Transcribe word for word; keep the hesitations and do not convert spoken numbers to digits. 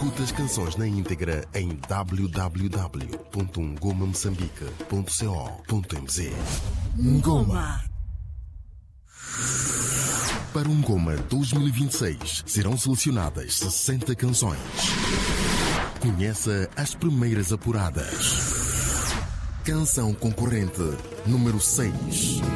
Escuta as canções na íntegra em w w w ponto ngoma moçambique ponto co ponto m z. Ngoma. Para o Ngoma dois mil e vinte e seis serão selecionadas sessenta canções. Conheça as primeiras apuradas. Canção concorrente número seis.